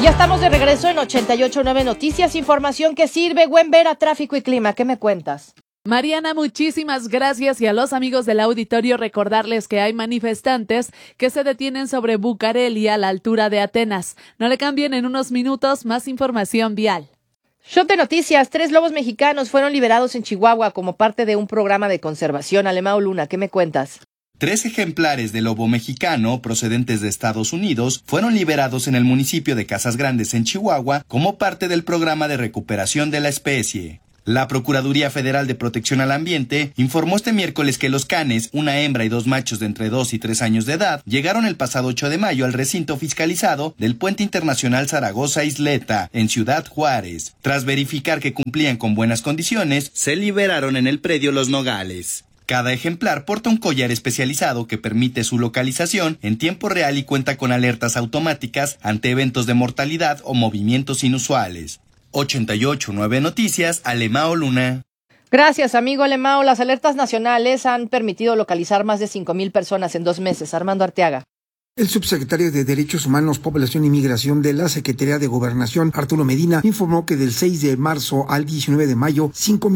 Ya estamos de regreso en 88.9 Noticias, información que sirve. Buen ver a tráfico y clima. ¿Qué me cuentas? Mariana, muchísimas gracias, y a los amigos del auditorio recordarles que hay manifestantes que se detienen sobre Bucareli a la altura de Atenas. No le cambien, en unos minutos más información vial. Shot de noticias. 3 lobos mexicanos fueron liberados en Chihuahua como parte de un programa de conservación. Alemão Luna, ¿qué me cuentas? 3 ejemplares de lobo mexicano procedentes de Estados Unidos fueron liberados en el municipio de Casas Grandes, en Chihuahua, como parte del programa de recuperación de la especie. La Procuraduría Federal de Protección al Ambiente informó este miércoles que los canes, una hembra y 2 machos de entre 2 y 3 años de edad, llegaron el pasado 8 de mayo al recinto fiscalizado del Puente Internacional Zaragoza-Isleta, en Ciudad Juárez. Tras verificar que cumplían con buenas condiciones, se liberaron en el predio Los Nogales. Cada ejemplar porta un collar especializado que permite su localización en tiempo real y cuenta con alertas automáticas ante eventos de mortalidad o movimientos inusuales. 88.9 Noticias, Alemão Luna. Gracias, amigo Alemão. Las alertas nacionales han permitido localizar más de 5,000 personas en 2 meses. Armando Arteaga. El subsecretario de Derechos Humanos, Población y Migración de la Secretaría de Gobernación, Arturo Medina, informó que del 6 de marzo al 19 de mayo,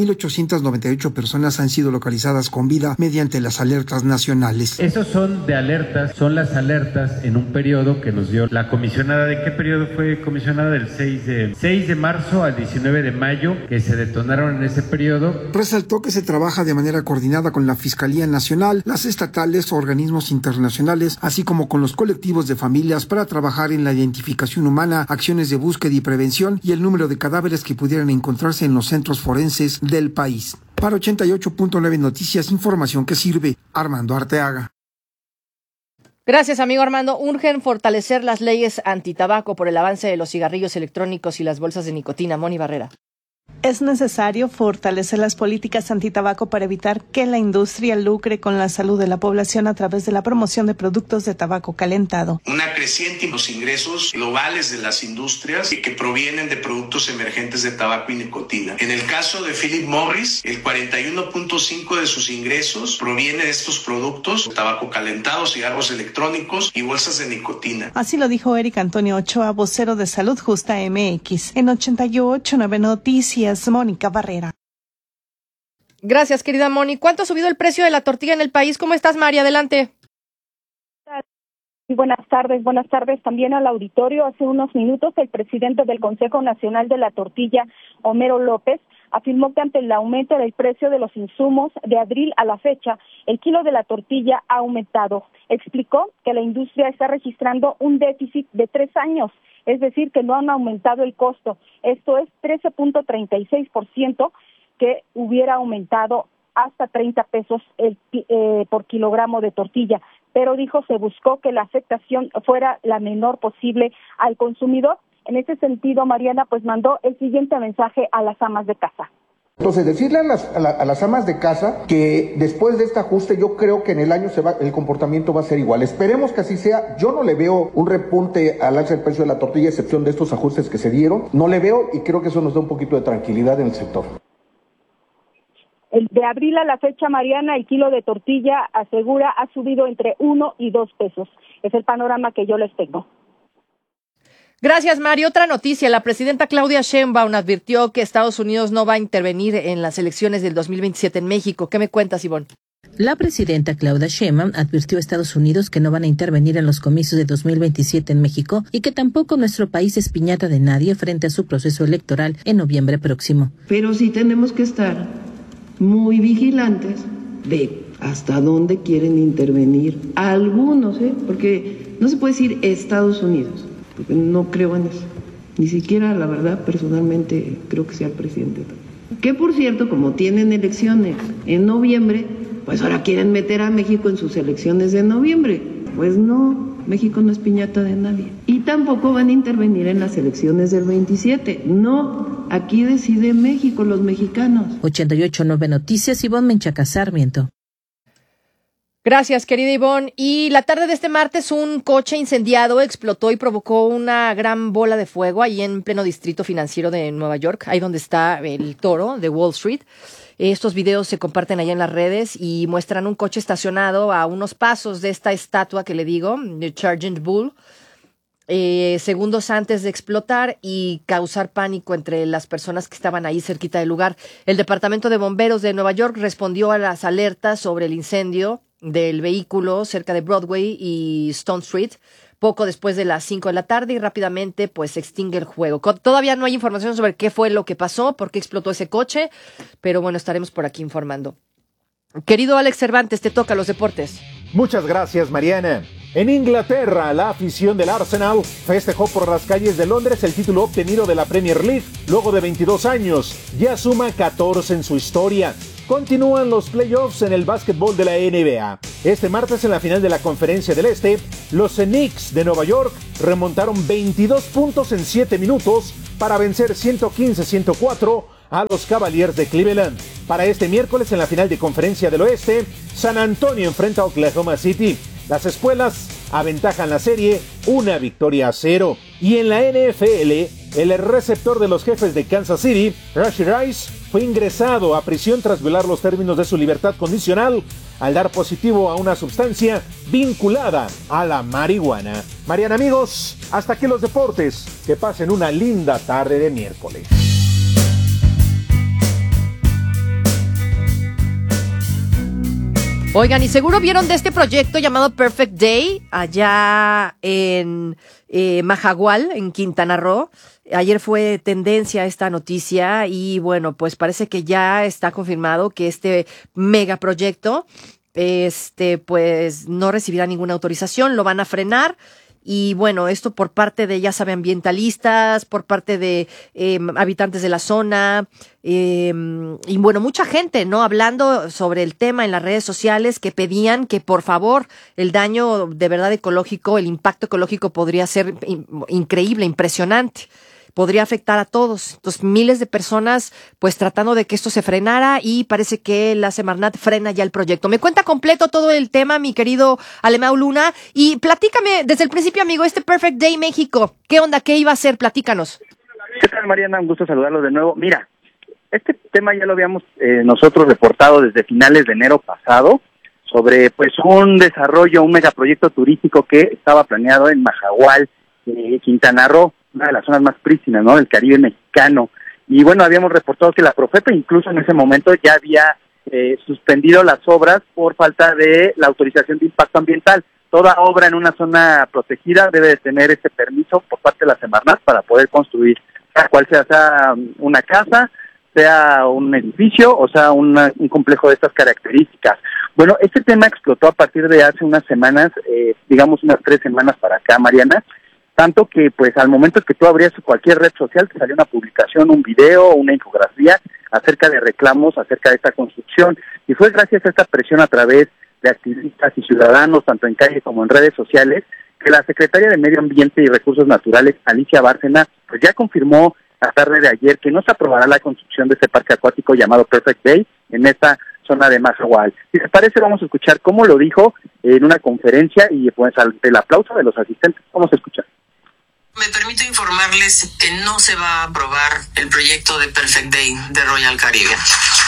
5,898 personas han sido localizadas con vida mediante las alertas nacionales. Esos son las alertas en un periodo que nos dio la comisionada. ¿De qué periodo fue comisionada? Del 6 de marzo al 19 de mayo, que se detonaron en ese periodo. Resaltó que se trabaja de manera coordinada con la Fiscalía Nacional, las estatales, organismos internacionales, así como con los colectivos de familias para trabajar en la identificación humana, acciones de búsqueda y prevención y el número de cadáveres que pudieran encontrarse en los centros forenses del país. Para 88.9 Noticias, información que sirve. Armando Arteaga. Gracias, amigo Armando. Urgen fortalecer las leyes antitabaco por el avance de los cigarrillos electrónicos y las bolsas de nicotina. Moni Barrera. Es necesario fortalecer las políticas antitabaco para evitar que la industria lucre con la salud de la población a través de la promoción de productos de tabaco calentado. Una creciente en los ingresos globales de las industrias que provienen de productos emergentes de tabaco y nicotina. En el caso de Philip Morris, el 41.5% de sus ingresos proviene de estos productos: tabaco calentado, cigarros electrónicos y bolsas de nicotina. Así lo dijo Eric Antonio Ochoa, vocero de Salud Justa MX. En 88.9 Noticias, Mónica Barrera. Gracias, querida Moni. ¿Cuánto ha subido el precio de la tortilla en el país? ¿Cómo estás, María? Adelante. Buenas tardes también al auditorio. Hace unos minutos el presidente del Consejo Nacional de la Tortilla, Homero López, afirmó que ante el aumento del precio de los insumos de abril a la fecha, el kilo de la tortilla ha aumentado. Explicó que la industria está registrando un déficit de 3 años, es decir, que no han aumentado el costo. Esto es 13.36%, que hubiera aumentado hasta 30 pesos por kilogramo de tortilla. Pero dijo, se buscó que la afectación fuera la menor posible al consumidor. En ese sentido, Mariana, pues mandó el siguiente mensaje a las amas de casa. Entonces, decirle a las amas de casa que después de este ajuste, yo creo que en el año el comportamiento va a ser igual. Esperemos que así sea. Yo no le veo un repunte al alza del precio de la tortilla, a excepción de estos ajustes que se dieron. No le veo, y creo que eso nos da un poquito de tranquilidad en el sector. De abril a la fecha, Mariana, el kilo de tortilla, asegura, ha subido entre 1 y 2 pesos. Es el panorama que yo les tengo. Gracias, Mari. Otra noticia. La presidenta Claudia Sheinbaum advirtió que Estados Unidos no va a intervenir en las elecciones del 2027 en México. ¿Qué me cuentas, Ivonne? La presidenta Claudia Sheinbaum advirtió a Estados Unidos que no van a intervenir en los comicios de 2027 en México y que tampoco nuestro país es piñata de nadie frente a su proceso electoral en noviembre próximo. Pero sí tenemos que estar muy vigilantes de hasta dónde quieren intervenir algunos, porque no se puede decir Estados Unidos, porque no creo en eso. Ni siquiera, la verdad, personalmente creo que sea el presidente. Que por cierto, como tienen elecciones en noviembre, pues ahora quieren meter a México en sus elecciones de noviembre. Pues no, México no es piñata de nadie. Y tampoco van a intervenir en las elecciones del 27. No, aquí decide México, los mexicanos. 88.9 Noticias, Ivonne Menchaca Sarmiento. Gracias, querida Ivonne. Y la tarde de este martes, un coche incendiado explotó y provocó una gran bola de fuego ahí en pleno distrito financiero de Nueva York, ahí donde está el toro de Wall Street. Estos videos se comparten allá en las redes y muestran un coche estacionado a unos pasos de esta estatua que le digo, de Sergeant Bull. segundos antes de explotar y causar pánico entre las personas que estaban ahí cerquita del lugar. El Departamento de Bomberos de Nueva York respondió a las alertas sobre el incendio del vehículo cerca de Broadway y Stone Street poco después de las 5 de la tarde y rápidamente pues se extingue el fuego. Todavía no hay información sobre qué fue lo que pasó, por qué explotó ese coche, pero bueno, estaremos por aquí informando. Querido Alex Cervantes, te toca los deportes. Muchas gracias, Mariana. En Inglaterra, la afición del Arsenal festejó por las calles de Londres el título obtenido de la Premier League luego de 22 años. Ya suma 14 en su historia. Continúan los playoffs en el básquetbol de la NBA. Este martes, en la final de la Conferencia del Este, los Knicks de Nueva York remontaron 22 puntos en 7 minutos para vencer 115-104 a los Cavaliers de Cleveland. Para este miércoles, en la final de Conferencia del Oeste, San Antonio enfrenta a Oklahoma City. Las espuelas aventajan la serie 1-0. Y en la NFL, el receptor de los Jefes de Kansas City, Rashee Rice, fue ingresado a prisión tras violar los términos de su libertad condicional al dar positivo a una sustancia vinculada a la marihuana. Mariana, amigos, hasta aquí los deportes. Que pasen una linda tarde de miércoles. Oigan, y seguro vieron de este proyecto llamado Perfect Day allá en Majagual, en Quintana Roo. Ayer fue tendencia esta noticia y bueno, pues parece que ya está confirmado que este megaproyecto pues no recibirá ninguna autorización, lo van a frenar. Y bueno, esto por parte de, ya sabe, ambientalistas, por parte de habitantes de la zona, y bueno, mucha gente, ¿no? Hablando sobre el tema en las redes sociales que pedían que por favor el daño de verdad ecológico, el impacto ecológico podría ser increíble, impresionante. Podría afectar a todos. Entonces, miles de personas, pues, tratando de que esto se frenara y parece que la Semarnat frena ya el proyecto. Me cuenta completo todo el tema, mi querido Alemão Luna, y platícame desde el principio, amigo, este Perfect Day México. ¿Qué onda? ¿Qué iba a ser? Platícanos. ¿Qué tal, Mariana? Un gusto saludarlos de nuevo. Mira, este tema ya lo habíamos nosotros reportado desde finales de enero pasado sobre, pues, un desarrollo, un megaproyecto turístico que estaba planeado en Majagual, Quintana Roo, una de las zonas más prístinas, ¿no?, del Caribe mexicano. Y bueno, habíamos reportado que la Profepa incluso en ese momento ya había suspendido las obras por falta de la autorización de impacto ambiental. Toda obra en una zona protegida debe de tener ese permiso por parte de la Semarnat para poder construir, sea cual sea una casa, sea un edificio o sea un complejo de estas características. Bueno, este tema explotó a partir de hace unas semanas, digamos unas 3 semanas para acá, Mariana, tanto que pues al momento que tú abrías cualquier red social te salió una publicación, un video, una infografía acerca de reclamos acerca de esta construcción, y fue gracias a esta presión a través de activistas y ciudadanos, tanto en calle como en redes sociales, que la secretaria de Medio Ambiente y Recursos Naturales, Alicia Bárcena, pues ya confirmó la tarde de ayer que no se aprobará la construcción de este parque acuático llamado Perfect Day en esta zona de Majagual. Si les parece, vamos a escuchar cómo lo dijo en una conferencia y pues ante el aplauso de los asistentes, vamos a escuchar. Me permito informarles que no se va a aprobar el proyecto de Perfect Day de Royal Caribbean.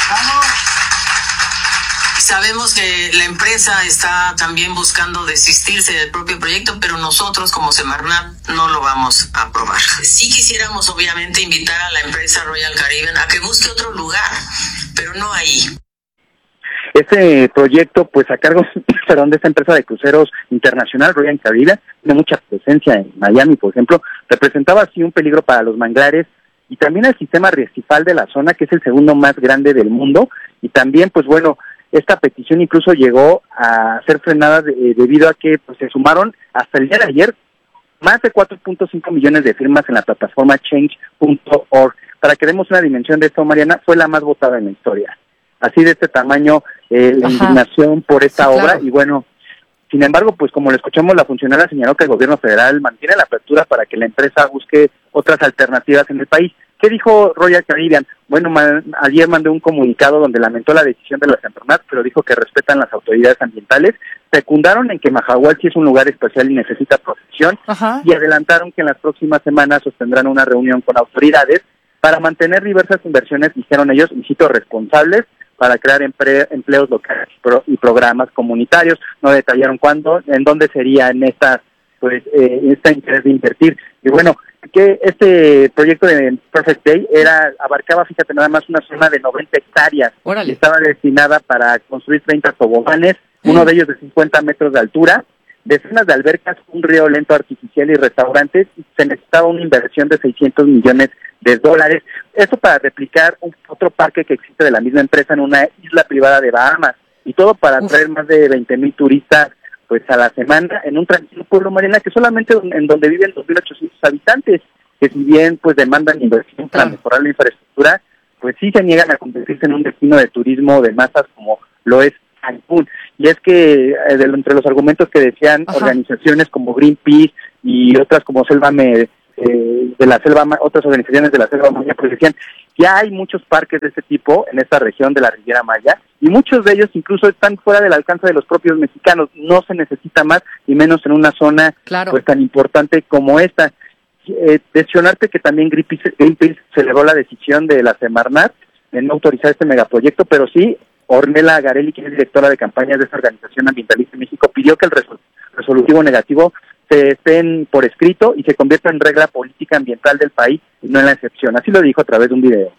Sabemos que la empresa está también buscando desistirse del propio proyecto, pero nosotros como Semarnat no lo vamos a aprobar. Sí quisiéramos obviamente invitar a la empresa Royal Caribbean a que busque otro lugar, pero no ahí. Este proyecto, pues a cargo de esta empresa de cruceros internacional, Royal Caribbean, tiene mucha presencia en Miami, por ejemplo, representaba así un peligro para los manglares y también el sistema arrecifal de la zona, que es el segundo más grande del mundo, y también, pues bueno, esta petición incluso llegó a ser frenada debido a que pues, se sumaron hasta el día de ayer más de 4.5 millones de firmas en la plataforma change.org. Para que demos una dimensión de esto, Mariana, fue la más votada en la historia. Así de este tamaño, la indignación por esta obra, claro. Y bueno, sin embargo, pues como lo escuchamos, la funcionaria señaló que el gobierno federal mantiene la apertura para que la empresa busque otras alternativas en el país. ¿Qué dijo Royal Caribbean? Bueno, ayer mandó un comunicado donde lamentó la decisión de la Semarnat, pero dijo que respetan las autoridades ambientales, secundaron en que Majagual sí es un lugar especial y necesita protección, y adelantaron que en las próximas semanas sostendrán una reunión con autoridades para mantener diversas inversiones, dijeron ellos, y cito, responsables, para crear empleos locales y programas comunitarios. No detallaron cuándo, en dónde sería en estas pues este interés de invertir. Y bueno, que este proyecto de Perfect Day abarcaba, fíjate, nada más una zona de 90 hectáreas. ¡Órale! Y estaba destinada para construir 30 toboganes, uno de ellos de 50 metros de altura, decenas de albercas, un río lento artificial y restaurantes. Se necesitaba una inversión de $600 millones. Esto para replicar otro parque que existe de la misma empresa en una isla privada de Bahamas. Y todo para atraer más de 20,000 turistas pues a la semana en un tranquilo pueblo, Mariana, que solamente en donde viven 2,800 habitantes, que si bien pues demandan inversión para mejorar la infraestructura, pues sí se niegan a convertirse en un destino de turismo de masas como lo es Cancún. Y es que entre los argumentos que decían organizaciones como Greenpeace y otras como otras organizaciones de la Selva Maya, pues decían ya hay muchos parques de este tipo en esta región de la Riviera Maya y muchos de ellos incluso están fuera del alcance de los propios mexicanos. No se necesita más y menos en una zona pues tan importante como esta. Mencionarte que también Greenpeace celebró la decisión de la Semarnat en no autorizar este megaproyecto, pero sí Ornella Garelli, que es directora de campañas de esta organización ambientalista en México, pidió que el resolutivo negativo se estén por escrito y se convierta en regla política ambiental del país y no en la excepción. Así lo dijo a través de un video.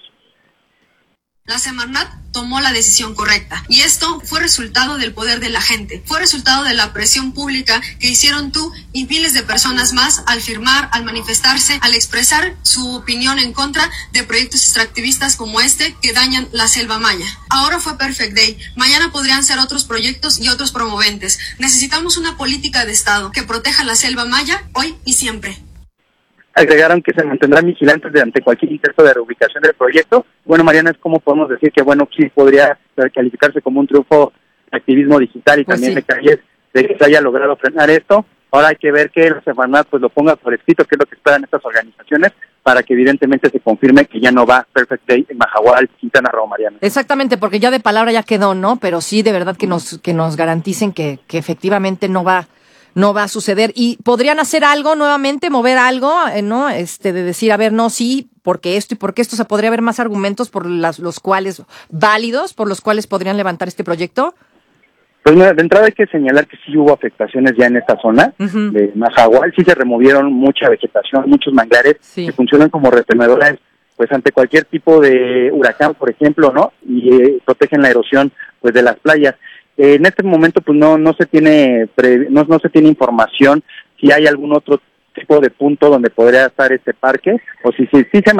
La Semarnat tomó la decisión correcta y esto fue resultado del poder de la gente, fue resultado de la presión pública que hicieron tú y miles de personas más al firmar, al manifestarse, al expresar su opinión en contra de proyectos extractivistas como este que dañan la selva maya. Ahora fue Perfect Day, mañana podrían ser otros proyectos y otros promoventes. Necesitamos una política de Estado que proteja la selva maya hoy y siempre. Agregaron que se mantendrán vigilantes ante cualquier intento de reubicación del proyecto. Bueno, Mariana, es como podemos decir que, bueno, sí podría calificarse como un triunfo de activismo digital y pues también de que se haya logrado frenar esto. Ahora hay que ver que la Semarnat pues lo ponga por escrito, que es lo que esperan estas organizaciones, para que evidentemente se confirme que ya no va Perfect Day en Mahahual, Quintana Roo, Mariana. Exactamente, porque ya de palabra ya quedó, ¿no? Pero sí, de verdad que nos garanticen que efectivamente no va a suceder. Y podrían hacer algo nuevamente, mover algo, ¿no? De decir, a ver, no, sí, porque esto y porque esto. O sea, podría haber más argumentos por los cuales, válidos, por los cuales podrían levantar este proyecto. Pues mira, de entrada hay que señalar que sí hubo afectaciones ya en esta zona de Mahahual. Sí se removieron mucha vegetación, muchos manglares que funcionan como retenedores, pues ante cualquier tipo de huracán, por ejemplo, ¿no? Y protegen la erosión, pues, de las playas. En este momento pues no se tiene información si hay algún otro tipo de punto donde podría estar este parque o si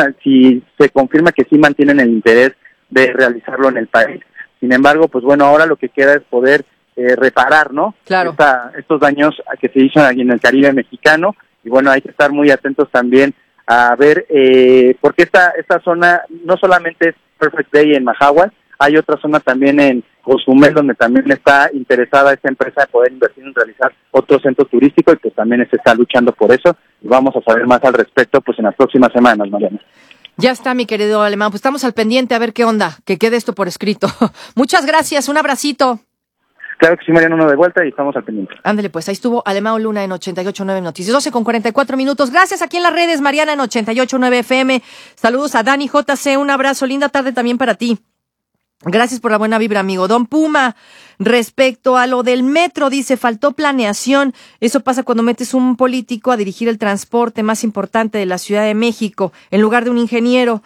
se confirma que sí mantienen el interés de realizarlo en el país. Sin embargo, pues bueno, ahora lo que queda es poder reparar, ¿no? Claro. Estos daños que se hizo en el Caribe mexicano y bueno, hay que estar muy atentos también a ver porque esta zona no solamente es Perfect Day en Mahahual, hay otra zona también en Cozumel donde también está interesada esta empresa de poder invertir en realizar otro centro turístico y pues también se está luchando por eso y vamos a saber más al respecto pues en las próximas semanas, Mariana. Ya está, mi querido Alemán, pues estamos al pendiente a ver qué onda, que quede esto por escrito. Muchas gracias, un abracito. Claro que sí, Mariana, uno de vuelta y estamos al pendiente. Ándale, pues ahí estuvo Alemán Luna en 88.9 Noticias, 12:44. Gracias aquí en las redes, Mariana en 88.9 FM. Saludos a Dani JC, un abrazo, linda tarde también para ti. Gracias por la buena vibra, amigo. Don Puma, respecto a lo del metro, dice, faltó planeación. Eso pasa cuando metes un político a dirigir el transporte más importante de la Ciudad de México, en lugar de un ingeniero.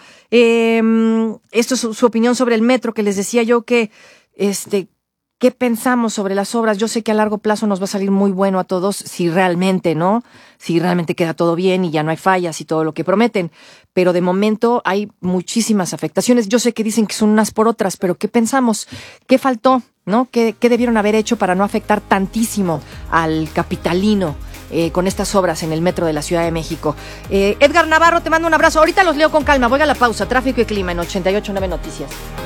Esto es su opinión sobre el metro, que les decía yo que, ¿qué pensamos sobre las obras? Yo sé que a largo plazo nos va a salir muy bueno a todos si realmente, ¿no? Si realmente queda todo bien y ya no hay fallas y todo lo que prometen. Pero de momento hay muchísimas afectaciones. Yo sé que dicen que son unas por otras, pero ¿qué pensamos? ¿Qué faltó? ¿No? ¿Qué debieron haber hecho para no afectar tantísimo al capitalino con estas obras en el metro de la Ciudad de México? Edgar Navarro, te mando un abrazo. Ahorita los leo con calma. Voy a la pausa. Tráfico y clima en 88.9 Noticias.